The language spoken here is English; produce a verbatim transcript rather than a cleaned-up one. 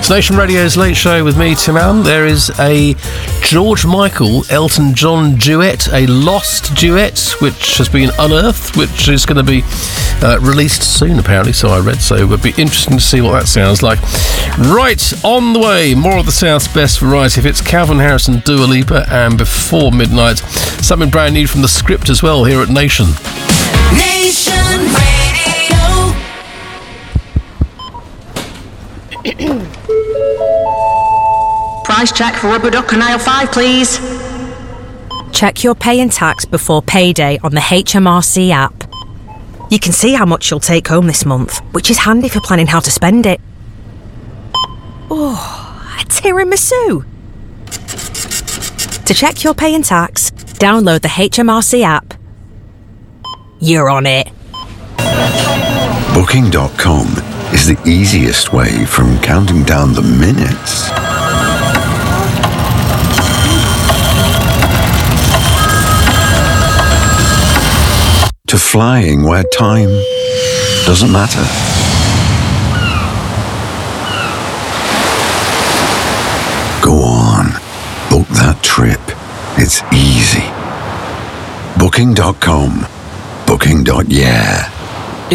It's Nation Radio's Late Show with me, Tim Allen. There is a George Michael, Elton John duet, a lost duet, which has been unearthed, which is going to be uh, released soon, apparently, so I read. So it would be interesting to see what that sounds like. Right, on the way, more of the South's best variety. If it's Calvin Harris and Dua Lipa, and before midnight, something brand new from The Script as well here at Nation. Nation Radio. Price check for rubber duck and aisle five, please. Check your pay and tax before payday on the H M R C app. You can see how much you'll take home this month, which is handy for planning how to spend it. Oh, a tiramisu. To check your pay and tax, download the H M R C app. You're on it. Booking dot com is the easiest way from counting down the minutes to flying where time doesn't matter. Go on, book that trip. It's easy. Booking dot com. Booking. Yeah.